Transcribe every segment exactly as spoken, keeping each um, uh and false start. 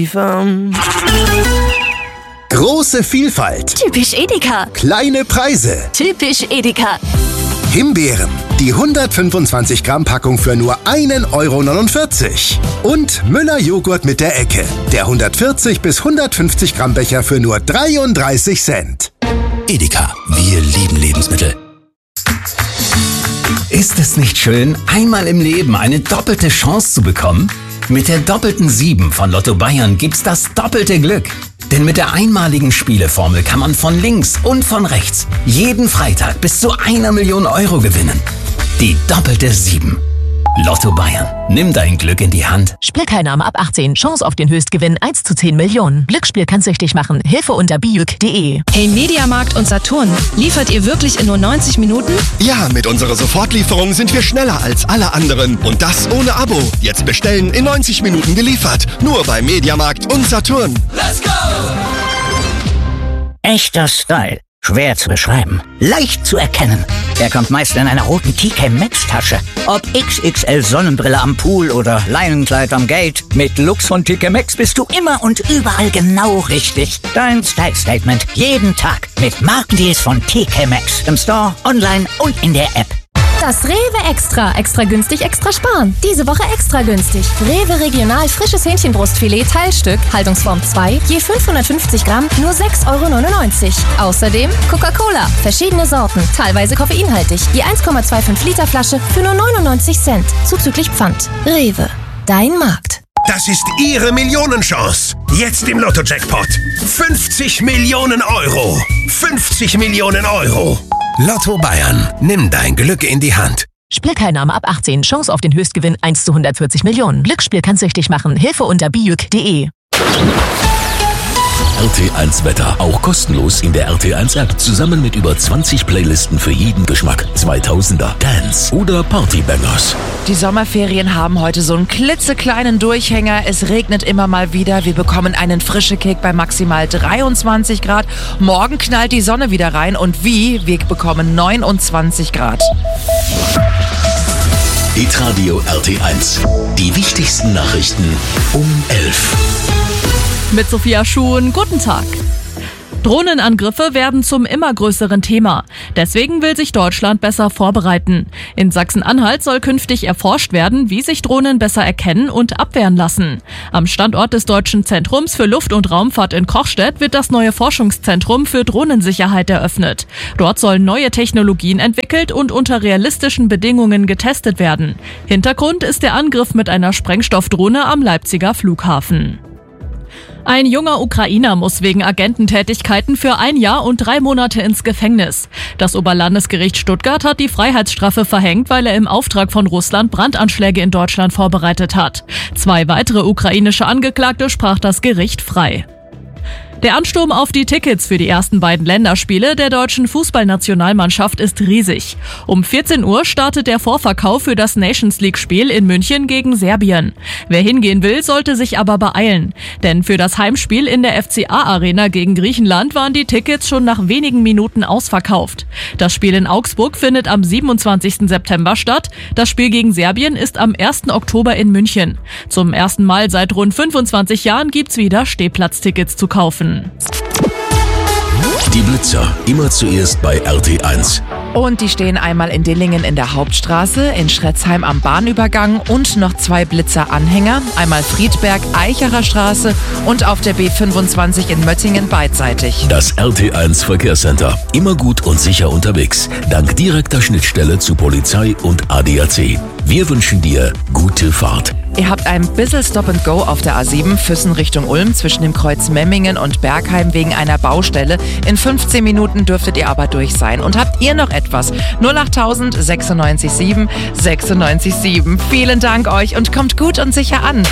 Große Vielfalt. Typisch Edeka. Kleine Preise. Typisch Edeka. Himbeeren. Die hundertfünfundzwanzig Gramm Packung für nur ein Euro neunundvierzig. Und Müller-Joghurt mit der Ecke. Der hundertvierzig bis hundertfünfzig Gramm Becher für nur dreiunddreißig Cent. Edeka. Wir lieben Lebensmittel. Ist es nicht schön, einmal im Leben eine doppelte Chance zu bekommen? Mit der doppelten sieben von Lotto Bayern gibt's das doppelte Glück. Denn mit der einmaligen Spieleformel kann man von links und von rechts jeden Freitag bis zu einer Million Euro gewinnen. Die doppelte sieben. Lotto Bayern. Nimm dein Glück in die Hand. Spielteilnahme ab achtzehn. Chance auf den Höchstgewinn eins zu zehn Millionen. Glücksspiel kann süchtig machen. Hilfe unter bijuk punkt de. Hey Mediamarkt und Saturn. Liefert ihr wirklich in nur neunzig Minuten? Ja, mit unserer Sofortlieferung sind wir schneller als alle anderen. Und das ohne Abo. Jetzt bestellen, in neunzig Minuten geliefert. Nur bei Mediamarkt und Saturn. Let's go! Echter Style. Schwer zu beschreiben. Leicht zu erkennen. Er kommt meist in einer roten T K Maxx Tasche. Ob X X L Sonnenbrille am Pool oder Leinenkleid am Gate. Mit Looks von T K Maxx bist du immer und überall genau richtig. Dein Style Statement jeden Tag mit Markendeals von T K Maxx. Im Store, online und in der App. Das Rewe Extra. Extra günstig, extra sparen. Diese Woche extra günstig. Rewe Regional frisches Hähnchenbrustfilet Teilstück, Haltungsform zwei, je fünfhundertfünfzig Gramm, nur sechs Euro neunundneunzig. Außerdem Coca-Cola, verschiedene Sorten, teilweise koffeinhaltig. Je eins Komma fünfundzwanzig Liter Flasche für nur neunundneunzig Cent, zuzüglich Pfand. Rewe, dein Markt. Das ist Ihre Millionenchance. Jetzt im Lotto-Jackpot. fünfzig Millionen Euro. fünfzig Millionen Euro. Lotto Bayern. Nimm dein Glück in die Hand. Spielteilnahme ab achtzehn. Chance auf den Höchstgewinn eins zu hundertvierzig Millionen. Glücksspiel kann süchtig machen. Hilfe unter bijuk punkt de. R T eins Wetter. Auch kostenlos in der R T eins App. Zusammen mit über zwanzig Playlisten für jeden Geschmack. zweitausender, Dance oder Partybangers. Die Sommerferien haben heute so einen klitzekleinen Durchhänger. Es regnet immer mal wieder. Wir bekommen einen frischen Kick bei maximal dreiundzwanzig Grad. Morgen knallt die Sonne wieder rein. Und wie? Wir bekommen neunundzwanzig Grad. Hitradio R T eins. Die wichtigsten Nachrichten um elf. Mit Sophia Schuhn, guten Tag. Drohnenangriffe werden zum immer größeren Thema. Deswegen will sich Deutschland besser vorbereiten. In Sachsen-Anhalt soll künftig erforscht werden, wie sich Drohnen besser erkennen und abwehren lassen. Am Standort des Deutschen Zentrums für Luft- und Raumfahrt in Kochstedt wird das neue Forschungszentrum für Drohnensicherheit eröffnet. Dort sollen neue Technologien entwickelt und unter realistischen Bedingungen getestet werden. Hintergrund ist der Angriff mit einer Sprengstoffdrohne am Leipziger Flughafen. Ein junger Ukrainer muss wegen Agententätigkeiten für ein Jahr und drei Monate ins Gefängnis. Das Oberlandesgericht Stuttgart hat die Freiheitsstrafe verhängt, weil er im Auftrag von Russland Brandanschläge in Deutschland vorbereitet hat. Zwei weitere ukrainische Angeklagte sprach das Gericht frei. Der Ansturm auf die Tickets für die ersten beiden Länderspiele der deutschen Fußballnationalmannschaft ist riesig. Um vierzehn Uhr startet der Vorverkauf für das Nations-League-Spiel in München gegen Serbien. Wer hingehen will, sollte sich aber beeilen. Denn für das Heimspiel in der F C A-Arena gegen Griechenland waren die Tickets schon nach wenigen Minuten ausverkauft. Das Spiel in Augsburg findet am siebenundzwanzigsten September statt. Das Spiel gegen Serbien ist am ersten Oktober in München. Zum ersten Mal seit rund fünfundzwanzig Jahren gibt's wieder Stehplatztickets zu kaufen. Die Blitzer, immer zuerst bei R T eins. Und die stehen einmal in Dillingen in der Hauptstraße, in Schretzheim am Bahnübergang und noch zwei Blitzer-Anhänger, einmal Friedberg, Eicherer Straße und auf der B fünfundzwanzig in Möttingen beidseitig. Das R T eins Verkehrscenter, immer gut und sicher unterwegs, dank direkter Schnittstelle zu Polizei und A D A C. Wir wünschen dir gute Fahrt. Ihr habt ein bisschen Stop and Go auf der A sieben Füssen Richtung Ulm zwischen dem Kreuz Memmingen und Bergheim wegen einer Baustelle. In fünfzehn Minuten dürftet ihr aber durch sein. Und habt ihr noch etwas? null acht null null sechsundneunzig sieben sechsundneunzig sieben. Vielen Dank euch und kommt gut und sicher an.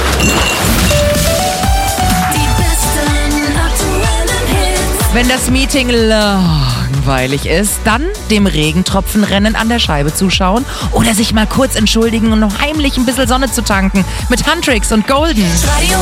Wenn das Meeting langweilig ist, dann dem Regentropfenrennen an der Scheibe zuschauen oder sich mal kurz entschuldigen und noch heimlich ein bisschen Sonne zu tanken mit Huntrix und Golden.